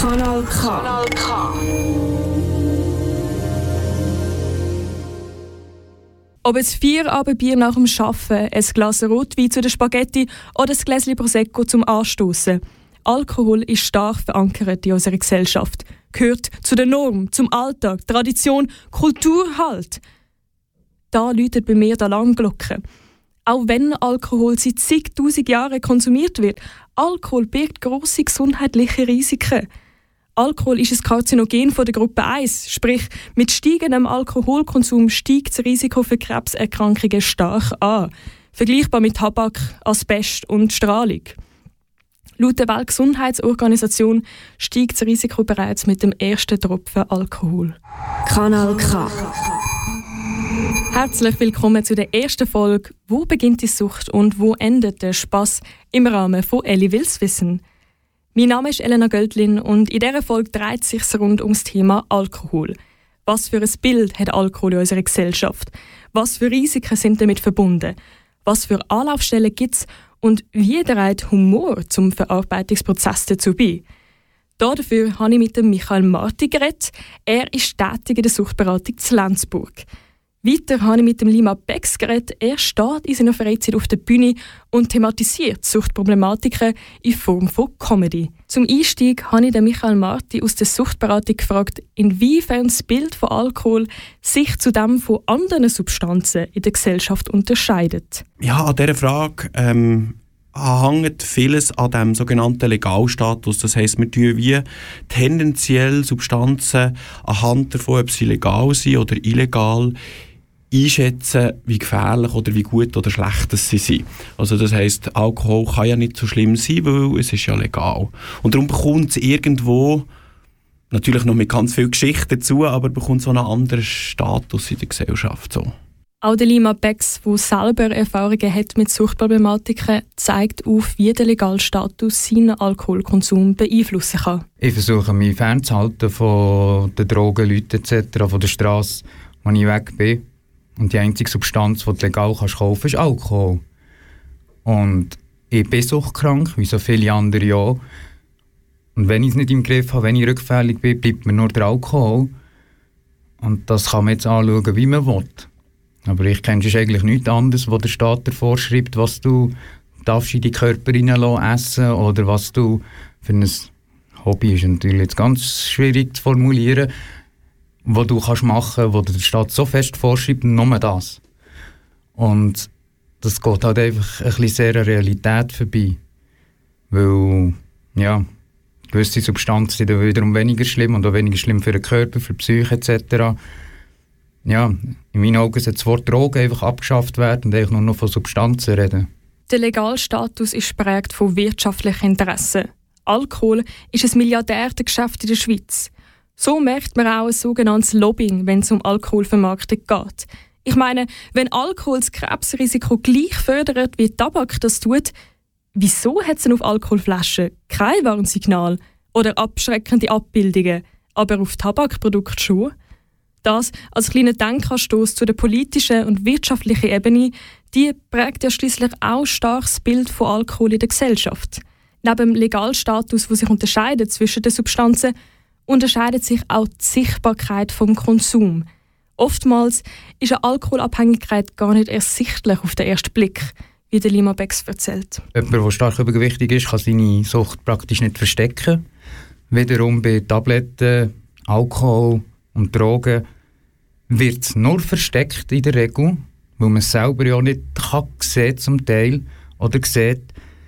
Kanal K. Kanal K. Ob es 4 Abendbier nach dem Arbeiten, ein Glas Rotwein zu den Spaghetti oder ein Gläschen Prosecco zum Anstoßen. Alkohol ist stark verankert in unserer Gesellschaft. Gehört zu der Norm, zum Alltag, Tradition, Kultur halt. Da läutet bei mir die Alarmglocke. Auch wenn Alkohol seit zigtausend Jahren konsumiert wird, Alkohol birgt grosse gesundheitliche Risiken. Alkohol ist ein Karzinogen von der Gruppe 1, sprich mit steigendem Alkoholkonsum steigt das Risiko für Krebserkrankungen stark an, vergleichbar mit Tabak, Asbest und Strahlung. Laut der Weltgesundheitsorganisation steigt das Risiko bereits mit dem ersten Tropfen Alkohol. Kanal K. Herzlich willkommen zu der ersten Folge «Wo beginnt die Sucht und wo endet der Spass?» im Rahmen von «Elli will's wissen». Mein Name ist Elena Göldlin und in dieser Folge dreht es sich rund ums Thema Alkohol. Was für ein Bild hat Alkohol in unserer Gesellschaft? Was für Risiken sind damit verbunden? Was für Anlaufstellen gibt es? Und wie trägt Humor zum Verarbeitungsprozess dazu bei? Dafür habe ich mit dem Michael Marti geredet. Er ist tätig in der Suchtberatung zu Lenzburg. Weiter habe ich mit dem Lima Becks geredet. Er steht in seiner Freizeit auf der Bühne und thematisiert Suchtproblematiken in Form von Comedy. Zum Einstieg habe ich den Michael Marti aus der Suchtberatung gefragt, inwiefern das Bild von Alkohol sich zu dem von anderen Substanzen in der Gesellschaft unterscheidet. Ja, an dieser Frage hängt vieles an dem sogenannten Legalstatus. Das heisst, wir tun wie tendenziell Substanzen anhand davon, ob sie legal sind oder illegal, einschätzen, wie gefährlich oder wie gut oder schlecht sie sind. Also das heisst, Alkohol kann ja nicht so schlimm sein, weil es ist ja legal. Und darum bekommt es irgendwo, natürlich noch mit ganz viel Geschichte dazu, aber bekommt so einen anderen Status in der Gesellschaft. So. Auch der Lima Becks, der selber Erfahrungen hat mit Suchtproblematiken, zeigt auf, wie der Legalstatus seinen Alkoholkonsum beeinflussen kann. Ich versuche mich fernzuhalten von den Drogen, Leuten etc., von der Straße, wo ich weg bin. Und die einzige Substanz, die du legal kaufen kannst, ist Alkohol. Und ich bin suchtkrank, wie so viele andere auch. Und wenn ich es nicht im Griff habe, wenn ich rückfällig bin, bleibt mir nur der Alkohol. Und das kann man jetzt anschauen, wie man will. Aber ich kenne eigentlich nichts anderes, wo der Staat dir vorschreibt, was du darfst in deinen Körper essen oder was du für ein Hobby ist natürlich jetzt ganz schwierig zu formulieren, was du kannst machen, wo der Staat so fest vorschreibt, nur das. Und das geht halt einfach ein bisschen sehr an Realität vorbei. Weil, ja, gewisse Substanzen sind dann wiederum weniger schlimm und auch weniger schlimm für den Körper, für die Psyche etc. Ja, in meinen Augen sollte das Wort Drogen einfach abgeschafft werden und eigentlich nur noch von Substanzen reden. Der Legalstatus ist geprägt von wirtschaftlichen Interessen. Alkohol ist ein Milliardärengeschäft in der Schweiz. So merkt man auch ein sogenanntes Lobbying, wenn es um Alkoholvermarktung geht. Ich meine, wenn Alkohol das Krebsrisiko gleich fördert, wie Tabak das tut, wieso hat es denn auf Alkoholflaschen kein Warnsignal oder abschreckende Abbildungen, aber auf Tabakprodukte schon? Das als kleiner Denkanstoss zu der politischen und wirtschaftlichen Ebene, die prägt ja schliesslich auch stark das Bild von Alkohol in der Gesellschaft. Neben dem Legalstatus, der sich unterscheidet zwischen den Substanzen, unterscheidet sich auch die Sichtbarkeit vom Konsum. Oftmals ist eine Alkoholabhängigkeit gar nicht ersichtlich auf den ersten Blick, wie der Lima Becks erzählt. Jemand, der stark übergewichtig ist, kann seine Sucht praktisch nicht verstecken. Wiederum bei Tabletten, Alkohol und Drogen wird es nur versteckt in der Regel, weil man es selber ja nicht kann sehen zum Teil oder sieht.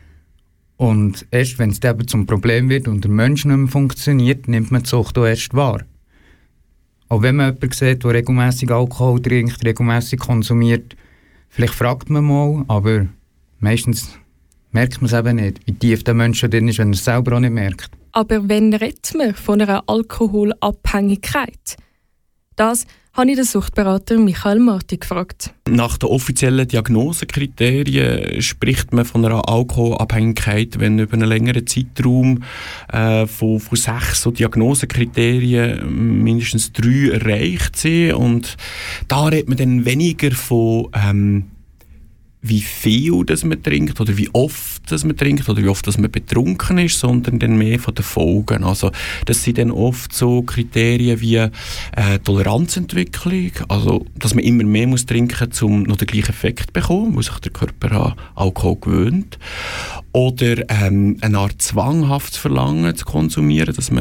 Und erst wenn es eben zum Problem wird und der Mensch nicht mehr funktioniert, nimmt man die Sucht auch erst wahr. Auch wenn man jemanden sieht, der regelmässig Alkohol trinkt, regelmässig konsumiert, vielleicht fragt man mal, aber meistens merkt man es eben nicht, wie tief der Mensch schon drin ist, wenn er es selber auch nicht merkt. Aber wann redet man von einer Alkoholabhängigkeit? Das habe ich den Suchtberater Michael Marti gefragt. Nach den offiziellen Diagnosekriterien spricht man von einer Alkoholabhängigkeit, wenn über einen längeren Zeitraum von 6 so Diagnosekriterien mindestens 3 erreicht sind. Und da redet man dann weniger von wie viel das man trinkt oder wie oft das man trinkt oder wie oft das man betrunken ist, sondern dann mehr von den Folgen. Also das sind dann oft so Kriterien wie Toleranzentwicklung, also dass man immer mehr muss trinken, um noch den gleichen Effekt zu bekommen, wo sich der Körper an Alkohol gewöhnt. Oder eine Art zwanghaftes Verlangen zu konsumieren, dass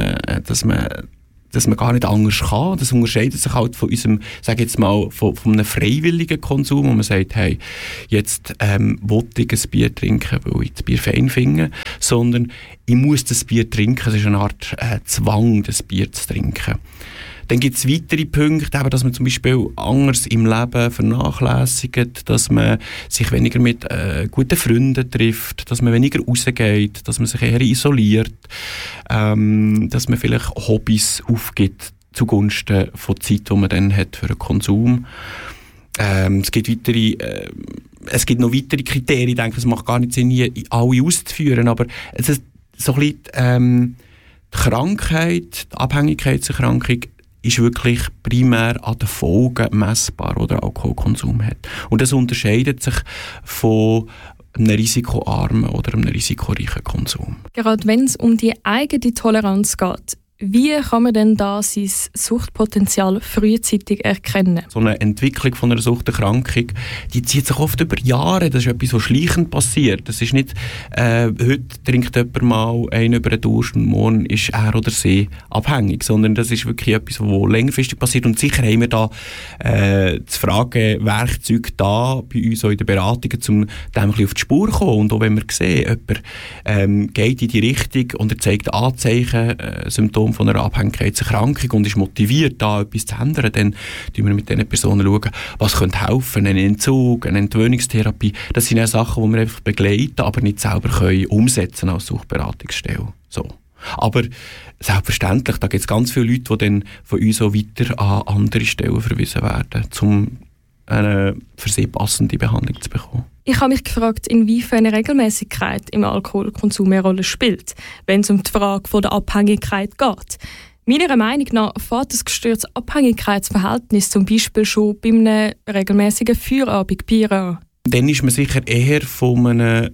man gar nicht anders kann. Das unterscheidet sich halt von unserem, sage jetzt mal, von einem freiwilligen Konsum, wo man sagt, hey, jetzt will ich ein Bier trinken, weil ich das Bier fein finde, sondern ich muss das Bier trinken, es ist eine Art Zwang, das Bier zu trinken. Dann gibt es weitere Punkte, eben, dass man zum Beispiel anders im Leben vernachlässigt, dass man sich weniger mit guten Freunden trifft, dass man weniger rausgeht, dass man sich eher isoliert, dass man vielleicht Hobbys aufgibt zugunsten von Zeit, die man dann hat für den Konsum. Es gibt noch weitere Kriterien, ich denke, es macht gar nicht Sinn, hier alle auszuführen, aber es ist so ein bisschen, die Krankheit, die Abhängigkeitserkrankung, ist wirklich primär an den Folgen messbar, die der Alkoholkonsum hat. Und das unterscheidet sich von einem risikoarmen oder einem risikoreichen Konsum. Gerade wenn es um die eigene Toleranz geht, wie kann man denn da sein Suchtpotenzial frühzeitig erkennen? So eine Entwicklung von einer Suchterkrankung, die zieht sich oft über Jahre. Das ist etwas, was schleichend passiert. Das ist nicht, heute trinkt jemand mal einen über den Durst und morgen ist er oder sie abhängig, sondern das ist wirklich etwas, was längerfristig passiert. Und sicher haben wir da das Fragewerkzeug da bei uns auch in den Beratungen, um dem ein bisschen auf die Spur zu kommen. Und auch wenn wir sehen, jemand geht in die Richtung und er zeigt Anzeichen, Symptome von einer Abhängigkeitserkrankung und ist motiviert, da etwas zu ändern, dann schauen wir mit diesen Personen, was könnte helfen, ein Entzug, eine Entwöhnungstherapie. Das sind ja Sachen, die wir einfach begleiten, aber nicht selber können umsetzen als Suchtberatungsstelle. So. Aber selbstverständlich, da gibt es ganz viele Leute, die dann von uns auch weiter an andere Stellen verwiesen werden, um eine für sie passende Behandlung zu bekommen. Ich habe mich gefragt, inwiefern eine Regelmäßigkeit im Alkoholkonsum eine Rolle spielt, wenn es um die Frage von der Abhängigkeit geht. Meiner Meinung nach fängt das gestörtes Abhängigkeitsverhältnis zum Beispiel schon bei einem regelmäßigen Feierabendbier an. Dann ist man sicher eher von einem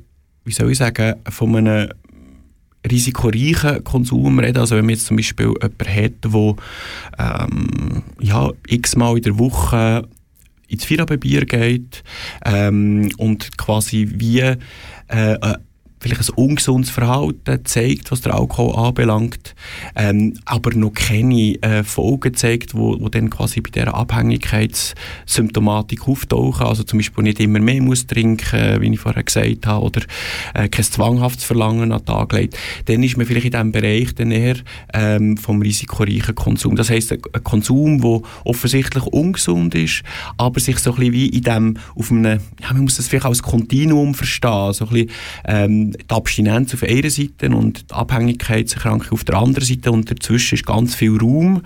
risikoreichen Konsum reden. Also wenn man jetzt zum Beispiel jemanden hat, der x-mal in der Woche ins Feierabendbier geht und quasi wie vielleicht ein ungesundes Verhalten zeigt, was der Alkohol anbelangt, aber noch keine Folgen zeigt, wo dann quasi bei dieser Abhängigkeitssymptomatik auftauchen. Also zum Beispiel nicht immer mehr muss trinken, wie ich vorher gesagt habe, oder kein zwanghaftes Verlangen an den Tag legt. Dann ist man vielleicht in diesem Bereich dann eher vom risikoreichen Konsum. Das heisst, ein Konsum, der offensichtlich ungesund ist, aber sich so ein bisschen wie in dem, man muss das vielleicht als Kontinuum verstehen, so ein bisschen die Abstinenz auf einer Seite und die Abhängigkeitserkrankung auf der anderen Seite und dazwischen ist ganz viel Raum,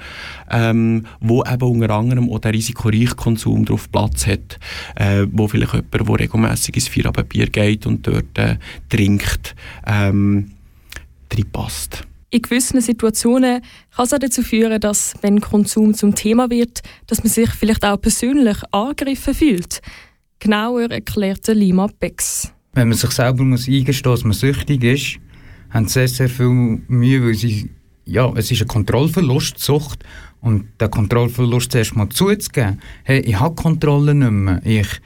wo eben unter anderem auch der risikoreiche Konsum drauf Platz hat, wo vielleicht jemand, der regelmässig ins Feierabendbier geht und dort trinkt, reinpasst. In gewissen Situationen kann es auch dazu führen, dass, wenn Konsum zum Thema wird, dass man sich vielleicht auch persönlich angegriffen fühlt. Genauer erklärt Lima Becks. Wenn man sich selber muss eingestehen, dass man süchtig ist, haben sie sehr, sehr viel Mühe, weil es ist ein Kontrollverlust, Sucht. Und den Kontrollverlust zuerst mal zuzugeben, hey, ich habe Kontrolle nicht mehr,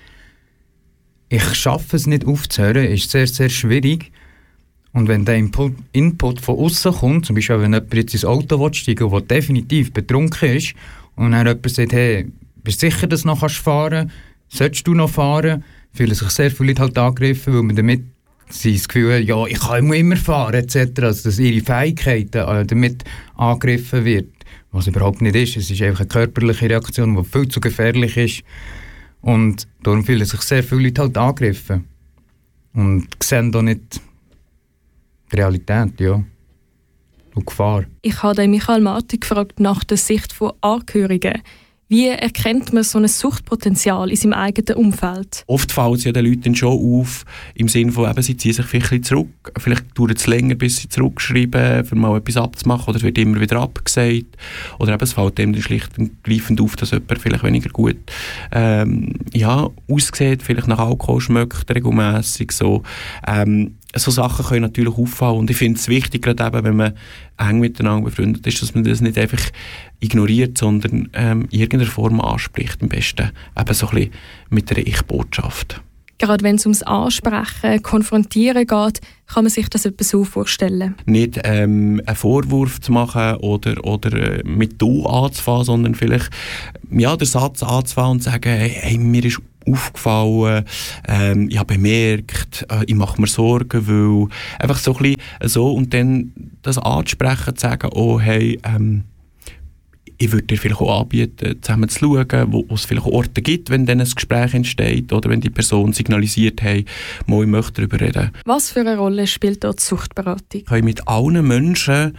ich schaffe es nicht aufzuhören, ist sehr, sehr schwierig. Und wenn der Input von außen kommt, zum Beispiel wenn jemand jetzt ins Auto steigen will, der definitiv betrunken ist, und dann jemand sagt, hey, bist du sicher, dass du noch fahren kannst? Solltest du noch fahren? Fühlen sich sehr viele Leute halt angegriffen, weil man damit das Gefühl hat, ja, ich kann immer fahren, etc. Also, dass ihre Fähigkeiten damit angegriffen wird. Was überhaupt nicht ist. Es ist einfach eine körperliche Reaktion, die viel zu gefährlich ist. Und darum fühlen sich sehr viele Leute halt angegriffen. Und sehen da nicht die Realität, ja. Und Gefahr. Ich habe Michael Marti gefragt nach der Sicht von Angehörigen. Wie erkennt man so ein Suchtpotenzial in seinem eigenen Umfeld? Oft fällt es ja den Leuten schon auf, im Sinne von, eben, sie ziehen sich vielleicht ein bisschen zurück. Vielleicht dauert es länger, bis sie zurückschreiben, um mal etwas abzumachen, oder es wird immer wieder abgesagt. Oder eben, es fällt dem schlicht und greifend auf, dass jemand vielleicht weniger gut aussieht, vielleicht nach Alkohol schmeckt, regelmässig so. So Sachen können natürlich auffallen. Und ich finde es wichtig, gerade eben, wenn man eng miteinander befreundet ist, dass man das nicht einfach ignoriert, sondern in irgendeiner Form anspricht. Am besten eben so ein bisschen mit einer Ich-Botschaft. Gerade wenn es ums Ansprechen, Konfrontieren geht, kann man sich das etwas so vorstellen. Nicht einen Vorwurf zu machen oder mit «du» anzufangen, sondern vielleicht den Satz anzufangen und zu sagen, hey, mir ist aufgefallen, ich habe bemerkt, ich mache mir Sorgen, weil einfach so ein bisschen so, und dann das anzusprechen, zu sagen, oh hey, ich würde dir vielleicht auch anbieten, zusammen zu schauen, wo es vielleicht Orte gibt, wenn dann ein Gespräch entsteht oder wenn die Person signalisiert, hey, ich möchte darüber reden. Was für eine Rolle spielt dort die Suchtberatung? Ich kann mit allen Menschen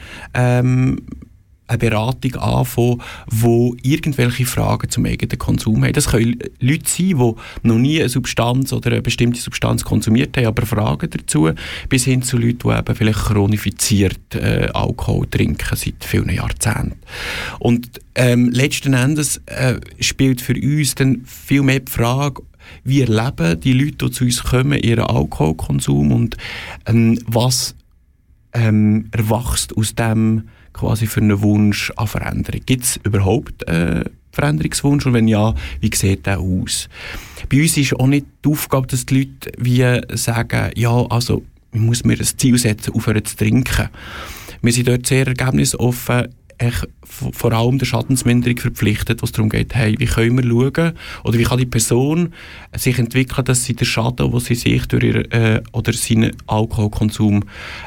eine Beratung anfangen, die irgendwelche Fragen zum eigenen Konsum haben. Das können Leute sein, die noch nie eine Substanz oder eine bestimmte Substanz konsumiert haben, aber Fragen dazu, bis hin zu Leuten, die eben vielleicht chronifiziert Alkohol trinken seit vielen Jahrzehnten. Und letzten Endes spielt für uns dann viel mehr die Frage, wie erleben die Leute, die zu uns kommen, ihren Alkoholkonsum und was erwachst aus dem quasi für einen Wunsch an Veränderung. Gibt es überhaupt Veränderungswunsch und wenn ja, wie sieht der aus? Bei uns ist auch nicht die Aufgabe, dass die Leute wie sagen, ja, also ich muss mir ein Ziel setzen, aufhören zu trinken. Wir sind dort sehr ergebnisoffen, vor allem der Schadensminderung verpflichtet, was darum geht, hey, wie können wir schauen, oder wie kann die Person sich entwickeln, dass sie den Schaden, den sie sich durch ihren oder seinen Alkoholkonsum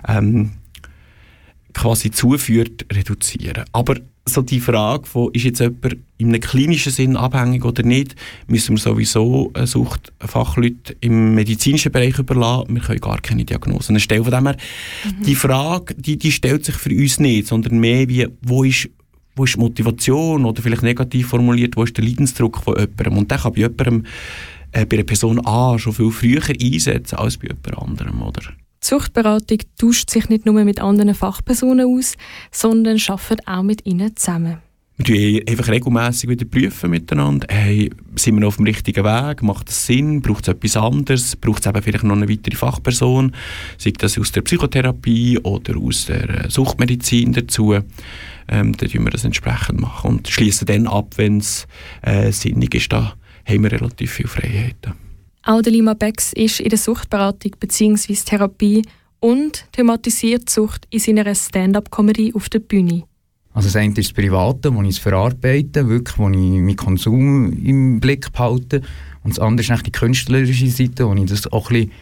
quasi zuführt, reduzieren. Aber so die Frage von, ist jetzt jemand in einem klinischen Sinn abhängig oder nicht, müssen wir sowieso Suchtfachleute im medizinischen Bereich überlassen. Wir können gar keine Diagnosen stellen. Von dem her, die Frage, die stellt sich für uns nicht, sondern mehr wie, wo ist die Motivation oder vielleicht negativ formuliert, wo ist der Leidensdruck von jemandem. Und der kann bei jemandem, bei einer Person A schon viel früher einsetzen als bei jemand anderem, oder? Die Suchtberatung tauscht sich nicht nur mit anderen Fachpersonen aus, sondern arbeitet auch mit ihnen zusammen. Wir prüfen einfach regelmässig wieder prüfen miteinander. Hey, sind wir noch auf dem richtigen Weg? Macht das Sinn? Braucht es etwas anderes? Braucht es eben vielleicht noch eine weitere Fachperson? Sei das aus der Psychotherapie oder aus der Suchtmedizin dazu? Dann tun wir das entsprechend machen und schließen dann ab, wenn es sinnig ist. Da haben wir relativ viele Freiheiten. Auch der Lima Becks ist in der Suchtberatung bzw. Therapie und thematisiert die Sucht in seiner Stand-up-Comedy auf der Bühne. Also das eine ist das Private, wo ich es verarbeite, wirklich, wo ich meinen Konsum im Blick behalte. Und das andere ist die künstlerische Seite, wo ich das auch ein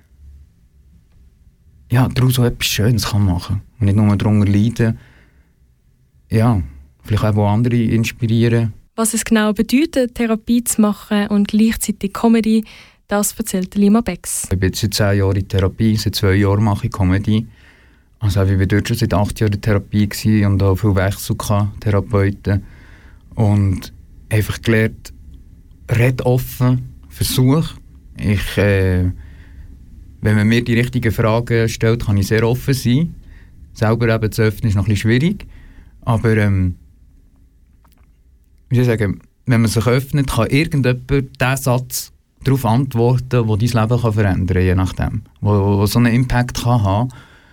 bisschen, daraus so etwas Schönes kann machen. Und nicht nur darunter leiden. Ja, vielleicht auch andere inspirieren. Was es genau bedeutet, Therapie zu machen und gleichzeitig Comedy, das erzählt Lima Becks. Ich bin jetzt seit 10 Jahren in Therapie, seit 2 Jahren mache ich Comedy. Also ich war dort schon seit 8 Jahren in Therapie und auch viel Wechsel gehabt, Therapeuten. Und einfach gelernt, red offen, versuch. Wenn man mir die richtigen Fragen stellt, kann ich sehr offen sein. Selber eben zu öffnen ist noch ein bisschen schwierig. Aber wie soll ich sagen, wenn man sich öffnet, kann irgendjemand diesen Satz darauf antworten, der dein Leben kann verändern kann, je nachdem. Wo so einen Impact kann haben.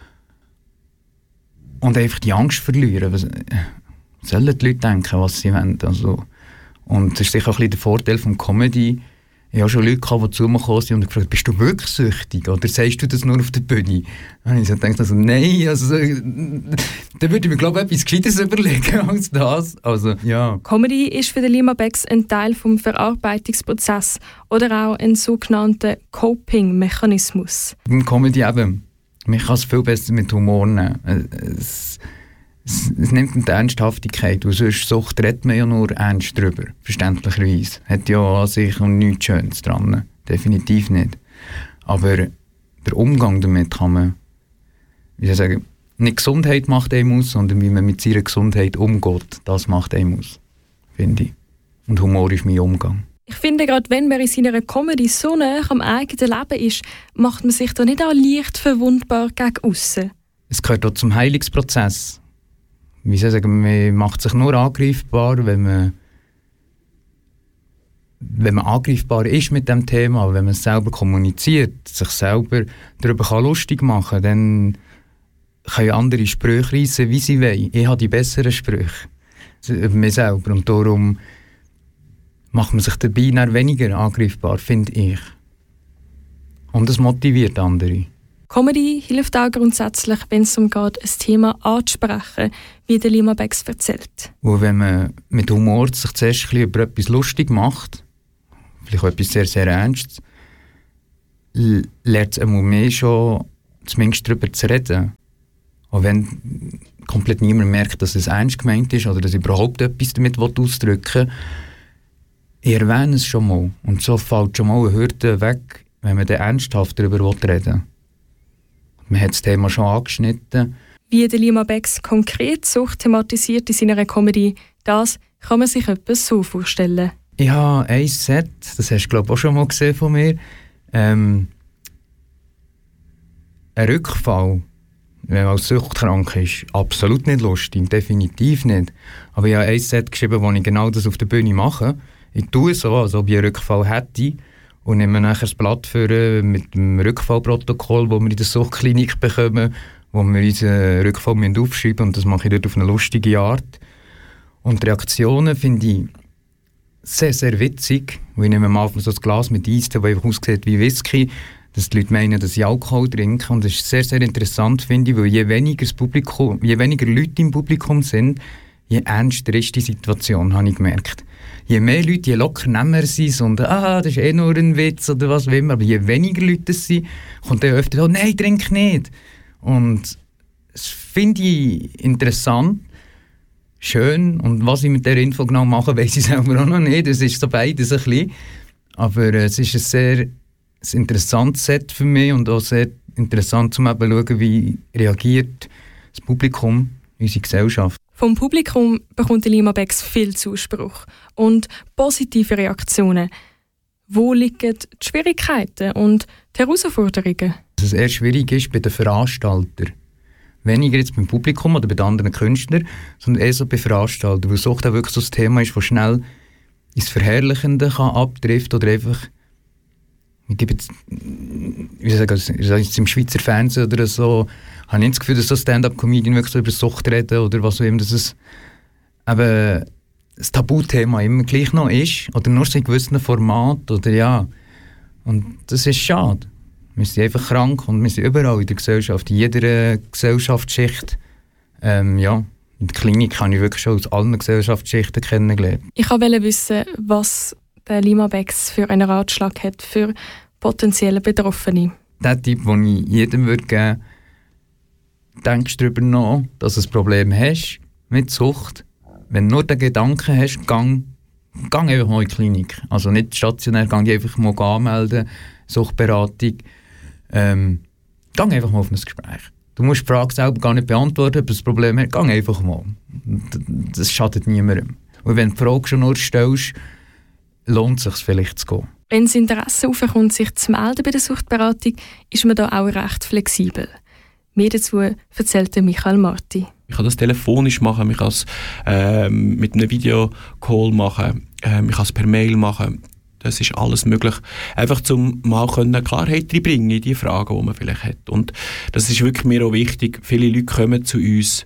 Und einfach die Angst verlieren. Was sollen die Leute denken, was sie wollen? Also, und das ist sicher auch ein bisschen der Vorteil von Comedy. Ich habe schon Leute gehabt, die zu mir gekommen sind und gefragt, bist du wirklich süchtig? Oder sagst du das nur auf der Bühne? Und ich dachte also, nein, dann würde ich mir, glaube ich, etwas Gescheites überlegen als das. Also, ja. Comedy ist für den Lima Becks ein Teil des Verarbeitungsprozesses oder auch ein sogenannter Coping-Mechanismus. Beim Comedy eben, man kann es viel besser mit Humor nehmen. Es nimmt die Ernsthaftigkeit, und sonst Sucht redet man ja nur ernst drüber, verständlicherweise. Hat ja an sich und nichts Schönes dran, definitiv nicht. Aber der Umgang damit kann man, wie soll ich sagen, nicht Gesundheit macht einem aus, sondern wie man mit seiner Gesundheit umgeht, das macht einem aus, finde ich. Und Humor ist mein Umgang. Ich finde, gerade wenn man in seiner Comedy so nah am eigenen Leben ist, macht man sich da nicht auch leicht verwundbar gegen aussen. Es gehört auch zum Heilungsprozess. Wie soll ich sagen, man macht sich nur angreifbar, wenn man angreifbar ist mit dem Thema, wenn man es selber kommuniziert, sich selber darüber lustig machen kann, dann können andere Sprüche reissen, wie sie wollen. Ich habe die besseren Sprüche über mich selber und darum macht man sich dabei dann weniger angreifbar, finde ich. Und das motiviert andere. Comedy hilft auch grundsätzlich, wenn es darum geht, ein Thema anzusprechen, wie der Lima Becks erzählt. Und wenn man mit Humor sich zuerst ein bisschen über etwas lustig macht, vielleicht auch etwas sehr, sehr Ernstes, lernt es einmal mehr schon, zumindest darüber zu reden. Auch wenn komplett niemand merkt, dass es ernst gemeint ist oder dass ich überhaupt etwas damit ausdrücken will. Ich erwähne es schon mal. Und so fällt schon mal eine Hürde weg, wenn man dann ernsthaft darüber reden will. Man hat das Thema schon angeschnitten. Wie der Lima Becks konkret Sucht thematisiert in seiner Comedy, das kann man sich etwas so vorstellen. Ich habe ein Set, das hast du glaube ich auch schon mal gesehen von mir, ein Rückfall, wenn man als suchtkrank ist, absolut nicht lustig, definitiv nicht. Aber ich habe ein Set geschrieben, wo ich genau das auf der Bühne mache. Ich tue so, als ob ich einen Rückfall hätte und nehme nachher das Blatt für mit dem Rückfallprotokoll, das wir in der Suchtklinik bekommen, wo wir unseren Rückfall aufschreiben müssen, und das mache ich dort auf eine lustige Art. Und die Reaktionen finde ich sehr, sehr witzig. Ich nehme am Anfang so ein Glas mit Eis, das einfach aussieht wie Whisky, dass die Leute meinen, dass ich Alkohol trinke. Und das ist sehr, sehr interessant, finde ich, weil je weniger Leute im Publikum sind, je ernster ist die Situation, habe ich gemerkt. Je mehr Leute, je locker nehmen sie es und das ist eh nur ein Witz oder was auch immer. Aber je weniger Leute es sind, kommt dann öfter so, nein, trink nicht. Und das finde ich interessant, schön. Und was ich mit dieser Info genau mache, weiss ich selber auch noch nicht. Es ist so beides ein bisschen. Aber es ist ein sehr interessantes Set für mich und auch sehr interessant zu schauen, wie reagiert das Publikum, unsere Gesellschaft. Vom Publikum bekommt Lima Becks viel Zuspruch und positive Reaktionen. Wo liegen die Schwierigkeiten und die Herausforderungen? Dass es eher schwierig ist bei den Veranstaltern. Weniger jetzt beim Publikum oder bei den anderen Künstlern, sondern eher so bei Veranstaltern. Weil Sucht auch wirklich so ein Thema ist, das schnell ins Verherrlichende abtrifft oder einfach, ich gebe jetzt, wie soll ich sagen, im Schweizer Fernsehen oder so, habe ich nicht das Gefühl, dass so Stand-up-Comedian wirklich so über Sucht reden oder was auch immer, dass es eben das Tabuthema immer gleich noch ist oder nur so in gewissen Format oder ja. Und das ist schade. Wir sind einfach krank und wir sind überall in der Gesellschaft, in jeder Gesellschaftsschicht. In der Klinik habe ich wirklich schon aus allen Gesellschaftsschichten kennengelernt. Ich wollte wissen, was der Lima Becks für einen Ratschlag hat für potenzielle Betroffene. Der Tipp, den ich jedem geben würde, denkst du darüber nach, dass du ein Problem hast mit Sucht. Wenn du nur den Gedanken hast, gang einfach mal in die Klinik. Also nicht stationär, gang dich einfach mal anmelden, Suchtberatung. Gang einfach mal auf ein Gespräch. Du musst die Frage selber gar nicht beantworten, ob du ein Problem hast. Gang einfach mal. Das schadet niemandem. Und wenn du die Frage schon nur stellst, lohnt es sich vielleicht zu gehen. Wenn das Interesse aufkommt, sich zu melden bei der Suchtberatung, ist man da auch recht flexibel. Mehr dazu erzählt Michael Marti. Ich kann das telefonisch machen, ich kann es mit einem Videocall machen, ich kann es per Mail machen. Das ist alles möglich. Einfach zum mal Klarheit reinbringen in die Fragen, die man vielleicht hat. Und das ist wirklich mir auch wichtig. Viele Leute kommen zu uns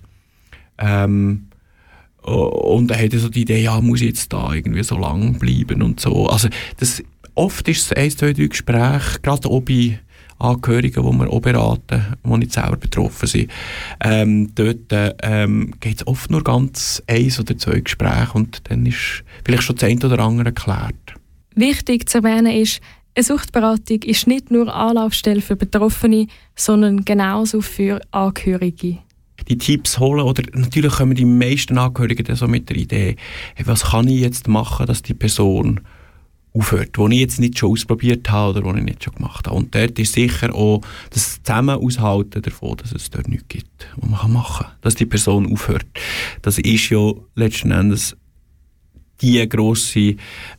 und dann haben so die Idee, ja, muss ich jetzt da irgendwie so lang bleiben und so. Also oft ist es 1, 2, 3 Gespräche, gerade auch bei Angehörigen, die wir auch beraten, die nicht selber betroffen sind. Dort geht es oft nur ganz 1 oder 2 Gespräche und dann ist vielleicht schon das eine oder andere geklärt. Wichtig zu erwähnen ist, eine Suchtberatung ist nicht nur Anlaufstelle für Betroffene, sondern genauso für Angehörige. Die Tipps holen, oder natürlich kommen die meisten Angehörigen dann so mit der Idee, hey, was kann ich jetzt machen, dass die Person aufhört, die ich jetzt nicht schon ausprobiert habe oder die ich nicht schon gemacht habe. Und dort ist sicher auch das Zusammen aushalten davon, dass es dort nichts gibt, was man machen kann, dass die Person aufhört. Das ist ja letzten Endes die grosse,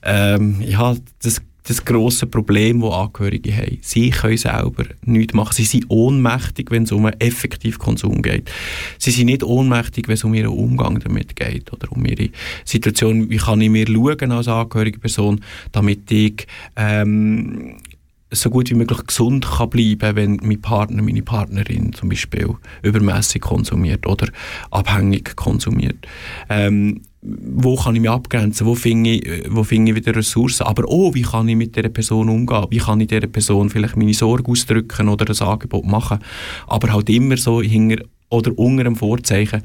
das grosse Problem, das Angehörige haben. Sie können selber nichts machen. Sie sind ohnmächtig, wenn es um einen effektiven Konsum geht. Sie sind nicht ohnmächtig, wenn es um ihren Umgang damit geht oder um ihre Situation. Wie kann ich mir schauen als angehörige Person, damit ich so gut wie möglich gesund kann bleiben, wenn mein Partner, meine Partnerin zum Beispiel übermässig konsumiert oder abhängig konsumiert. Wo kann ich mich abgrenzen? Wo finde ich wieder Ressourcen? Aber auch, wie kann ich mit dieser Person umgehen? Wie kann ich dieser Person vielleicht meine Sorge ausdrücken oder ein Angebot machen? Aber halt immer so hinter oder unter dem Vorzeichen,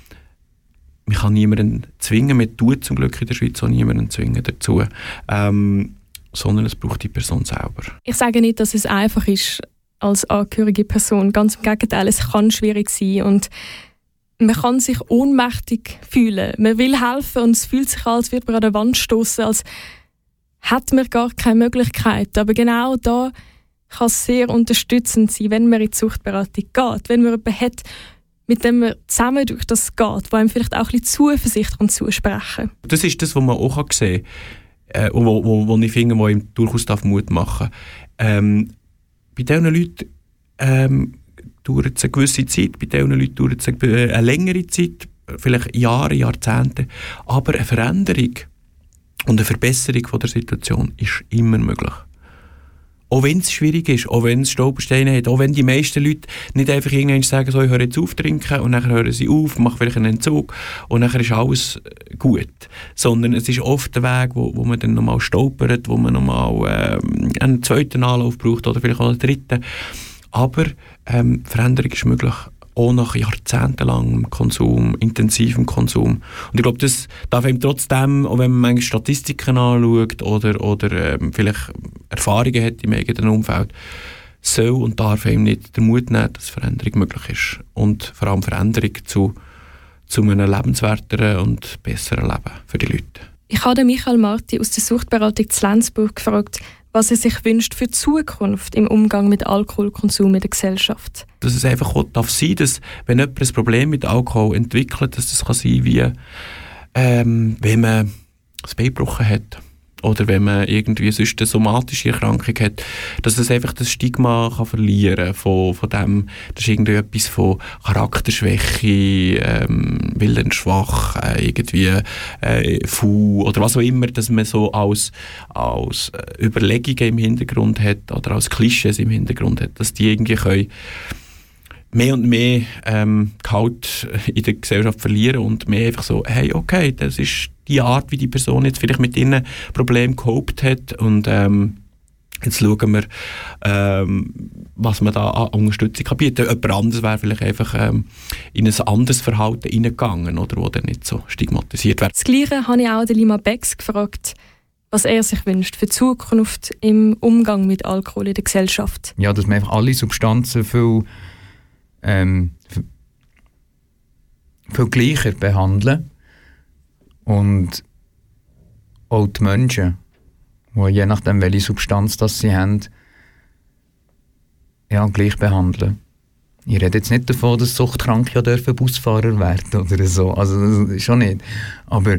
man kann niemanden zwingen, man tut zum Glück in der Schweiz auch niemanden zwingen dazu. Sondern es braucht die Person selber. Ich sage nicht, dass es einfach ist als angehörige Person. Ganz im Gegenteil, es kann schwierig sein und man kann sich ohnmächtig fühlen. Man will helfen und es fühlt sich an, als würde man an der Wand stoßen, als hätte man gar keine Möglichkeit. Aber genau da kann es sehr unterstützend sein, wenn man in die Suchtberatung geht. Wenn man jemanden hat, mit dem man zusammen durch das geht, wo einem vielleicht auch ein bisschen Zuversicht und zusprechen. Das ist das, was man auch sehen kann. Wo ich finde, wo ihm durchaus Mut machen darf. Bei diesen Leuten dauert es eine gewisse Zeit, bei diesen Leuten dauert es eine längere Zeit, vielleicht Jahre, Jahrzehnte. Aber eine Veränderung und eine Verbesserung von der Situation ist immer möglich. Auch wenn es schwierig ist, auch wenn es Stolpersteine hat, auch wenn die meisten Leute nicht einfach irgendwann sagen, so, ich höre jetzt auf zu trinken und dann hören sie auf, machen vielleicht einen Entzug und dann ist alles gut. Sondern es ist oft der Weg, wo man dann nochmal stolpert, wo man nochmal einen zweiten Anlauf braucht oder vielleicht auch einen dritten. Aber Veränderung ist möglich, auch nach jahrzehntelangem Konsum, intensivem Konsum. Und ich glaube, das darf einem trotzdem, auch wenn man manchmal Statistiken anschaut oder vielleicht Erfahrungen hat im eigenen Umfeld, soll und darf einem nicht den Mut nehmen, dass Veränderung möglich ist. Und vor allem Veränderung zu einem lebenswerteren und besseren Leben für die Leute. Ich habe Michael Marti aus der Suchtberatung zu Lenzburg gefragt, was er sich wünscht für die Zukunft im Umgang mit Alkoholkonsum in der Gesellschaft. Dass es einfach auch darf sein, dass wenn jemand ein Problem mit Alkohol entwickelt, dass das kann sein wie wenn man das Bein gebrochen hat oder wenn man irgendwie sonst eine somatische Erkrankung hat, dass es einfach das Stigma kann verlieren von dem, das ist irgendwie etwas von Charakterschwäche, willensschwach, irgendwie faul oder was auch immer, dass man so als Überlegungen im Hintergrund hat oder als Klischees im Hintergrund hat, dass die irgendwie können mehr und mehr Gehalt in der Gesellschaft verlieren und mehr einfach so, hey, okay, das ist die Art, wie die Person jetzt vielleicht mit ihren Problemen gehabt hat und jetzt schauen wir, was man da an Unterstützung kann bieten. Jemand anderes wäre vielleicht einfach in ein anderes Verhalten hineingegangen, oder, wo dann nicht so stigmatisiert wird. Das Gleiche habe ich auch Lima Becks gefragt, was er sich wünscht für die Zukunft im Umgang mit Alkohol in der Gesellschaft. Ja, dass man einfach alle Substanzen viel gleicher behandeln und auch die Menschen, die je nachdem, welche Substanz das sie haben, ja, gleich behandeln. Ich rede jetzt nicht davon, dass Suchtkranke ja dürfen Busfahrer werden oder so, also das ist schon nicht. Aber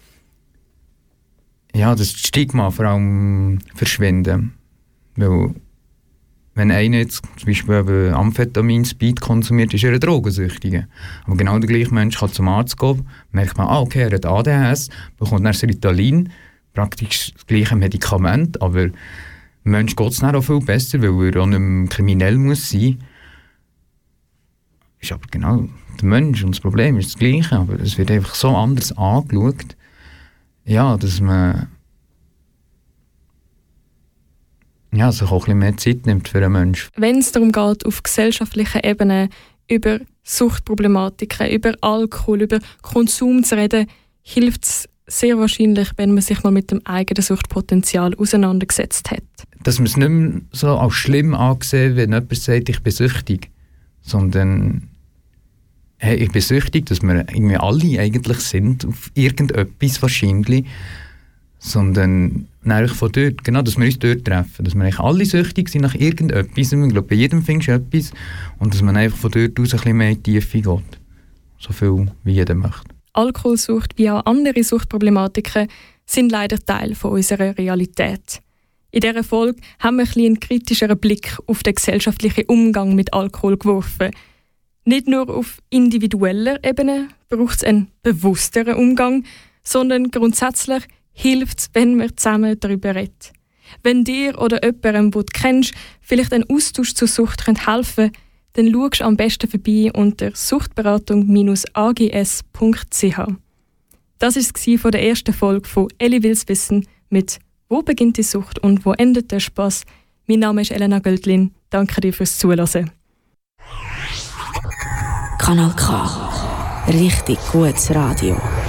ja, das Stigma vor allem verschwinden, weil wenn einer jetzt zum Beispiel Amphetamin, Speed konsumiert, ist er ein Drogensüchtiger. Aber genau der gleiche Mensch kann zum Arzt gehen, merkt man, okay, er hat ADHS, bekommt dann Ritalin, praktisch das gleiche Medikament, aber dem Mensch geht es dann auch viel besser, weil er auch nicht mehr kriminell muss sein. Ist aber genau der Mensch und das Problem ist das Gleiche, aber es wird einfach so anders angeschaut, ja, dass man sich auch ein bisschen mehr Zeit nimmt für einen Menschen. Wenn es darum geht, auf gesellschaftlicher Ebene über Suchtproblematiken, über Alkohol, über Konsum zu reden, hilft es sehr wahrscheinlich, wenn man sich mal mit dem eigenen Suchtpotenzial auseinandergesetzt hat. Dass man es nicht mehr so als schlimm angesehen, wenn jemand sagt, ich bin süchtig, sondern hey, ich bin süchtig, dass wir irgendwie alle eigentlich sind, auf irgendetwas wahrscheinlich, sondern von dort, genau, dass wir uns dort treffen, dass wir eigentlich alle süchtig sind nach irgendetwas, ich glaube, bei jedem findest du etwas und dass man einfach von dort aus ein bisschen mehr in die Tiefe geht, so viel wie jeder möchte. Alkoholsucht wie auch andere Suchtproblematiken sind leider Teil von unserer Realität. In dieser Folge haben wir einen kritischeren Blick auf den gesellschaftlichen Umgang mit Alkohol geworfen. Nicht nur auf individueller Ebene braucht es einen bewussteren Umgang, sondern grundsätzlich hilft es, wenn wir zusammen darüber reden. Wenn dir oder jemandem, den du kennst, vielleicht ein Austausch zur Sucht helfen könnte, dann schaust du am besten vorbei unter suchtberatung-ags.ch. Das war es von der ersten Folge von Elli Wills Wissen mit «Wo beginnt die Sucht und wo endet der Spass?». Mein Name ist Elena Göldlin. Danke dir fürs Zuhören. Kanal K. Richtig gutes Radio.